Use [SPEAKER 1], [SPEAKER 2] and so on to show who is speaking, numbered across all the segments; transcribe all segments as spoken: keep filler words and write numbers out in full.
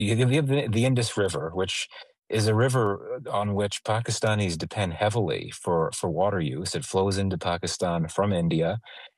[SPEAKER 1] You you have the, the Indus River, which is a river on which Pakistanis depend heavily for, for water use. It flows into Pakistan from India.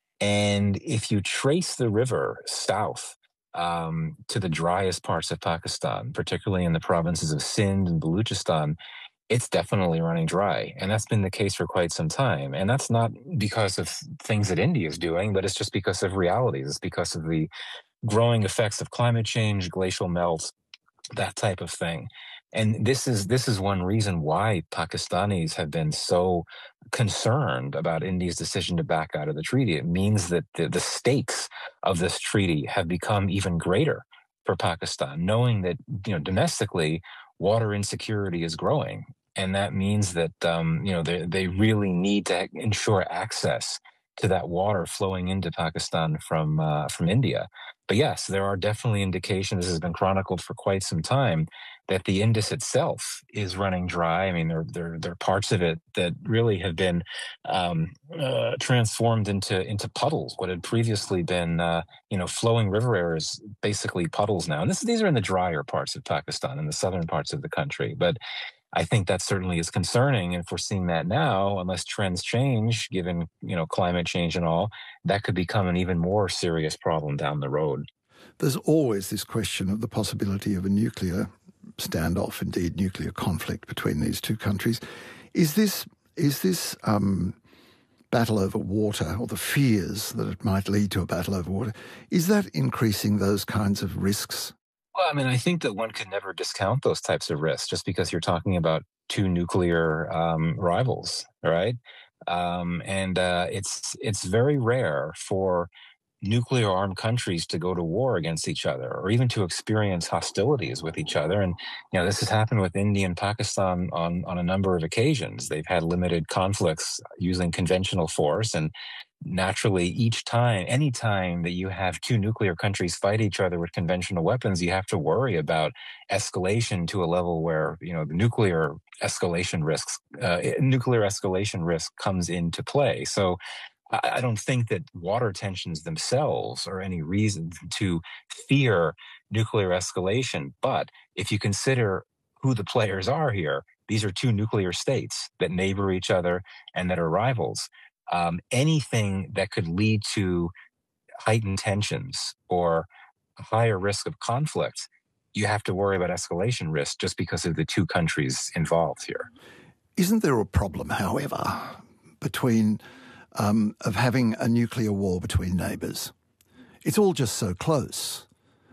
[SPEAKER 1] And if you trace the river south um, to the driest parts of Pakistan, particularly in the provinces of Sindh and Baluchistan, it's definitely running dry. And that's been the case for quite some time. And that's not because of things that India is doing, but it's just because of realities. It's because of the growing effects of climate change, glacial melt, that type of thing. And this is this is one reason why Pakistanis have been so concerned about India's decision to back out of the treaty. It means that the, the stakes of this treaty have become even greater for Pakistan, knowing that, you know, domestically water insecurity is growing, and that means that um, you know they they really need to ensure access to that water flowing into Pakistan from uh, from India. But yes, there are definitely indications, this has been chronicled for quite some time, that the Indus itself is running dry. I mean, there, there, there are parts of it that really have been um, uh, transformed into into puddles. What had previously been, uh, you know, flowing river areas, basically puddles now. And this, these are in the drier parts of Pakistan, in the southern parts of the country. But I think that certainly is concerning. And if we're seeing that now, unless trends change, given, you know, climate change and all, that could become an even more serious problem down the road.
[SPEAKER 2] There's always this question of the possibility of a nuclear standoff, indeed nuclear conflict between these two countries. Is this is this um, battle over water, or the fears that it might lead to a battle over water, is that increasing those kinds of risks?
[SPEAKER 1] Well, I mean, I think that one could never discount those types of risks just because you're talking about two nuclear um, rivals, right? Um, and uh, it's it's very rare for nuclear armed countries to go to war against each other, or even to experience hostilities with each other. And, you know, this has happened with India and Pakistan on, on a number of occasions. They've had limited conflicts using conventional force. And naturally, each time, any time that you have two nuclear countries fight each other with conventional weapons, you have to worry about escalation to a level where, you know, the nuclear escalation risks, uh, nuclear escalation risk comes into play. So I don't think that water tensions themselves are any reason to fear nuclear escalation. But if you consider who the players are here, these are two nuclear states that neighbor each other and that are rivals. Um, anything that could lead to heightened tensions or a higher risk of conflict, you have to worry about escalation risk just because of the two countries involved here.
[SPEAKER 2] Isn't there a problem, however, between Um, of having a nuclear war between neighbours? It's all just so close.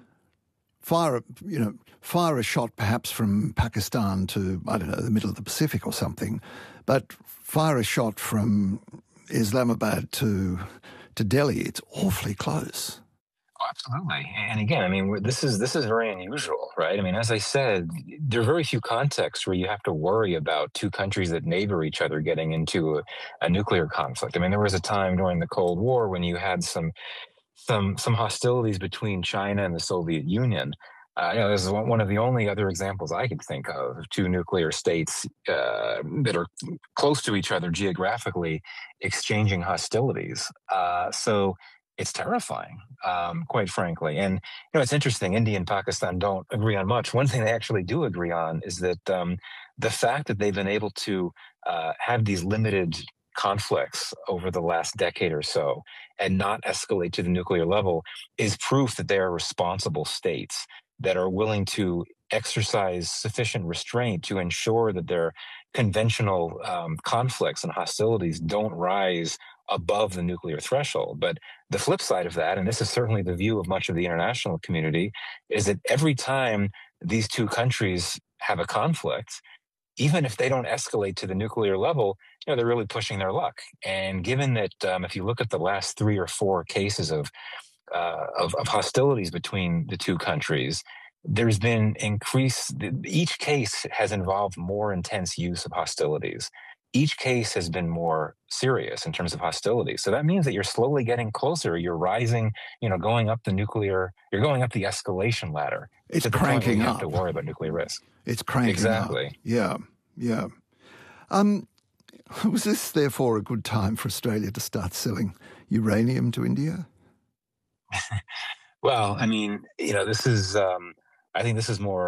[SPEAKER 2] Fire, you know, fire a shot perhaps from Pakistan to, I don't know, the middle of the Pacific or something, but fire a shot from Islamabad to to Delhi. It's awfully close.
[SPEAKER 1] Oh, absolutely. And again, I mean, we're- this is this is very unusual, right? I mean, as I said, there are very few contexts where you have to worry about two countries that neighbor each other getting into a, a nuclear conflict. I mean, there was a time during the Cold War when you had some some some hostilities between China and the Soviet Union. Uh, you know, this is one one of the only other examples I could think of of two nuclear states uh, that are close to each other geographically exchanging hostilities. Uh, so it's terrifying, um, quite frankly. And, you know, it's interesting. India and Pakistan don't agree on much. One thing they actually do agree on is that um, the fact that they've been able to uh, have these limited conflicts over the last decade or so and not escalate to the nuclear level is proof that they are responsible states that are willing to exercise sufficient restraint to ensure that their conventional um, conflicts and hostilities don't rise above the nuclear threshold. But the flip side of that, and this is certainly the view of much of the international community, is that every time these two countries have a conflict, even if they don't escalate to the nuclear level, you know, they're really pushing their luck. And given that, um, if you look at the last three or four cases of, uh, of of hostilities between the two countries, there's been increase. Each case has involved more intense use of hostilities. Each case has been more serious in terms of hostilities. So that means that you're slowly getting closer. You're rising, you know, going up the nuclear, you're going up the escalation ladder.
[SPEAKER 2] It's
[SPEAKER 1] to the
[SPEAKER 2] cranking
[SPEAKER 1] point where you
[SPEAKER 2] up.
[SPEAKER 1] have to worry about nuclear risk.
[SPEAKER 2] It's cranking
[SPEAKER 1] exactly.
[SPEAKER 2] up. Yeah, yeah. Um, was this therefore a good time for Australia to start selling uranium to India?
[SPEAKER 1] Well, I mean, you know, this is um, I think this is more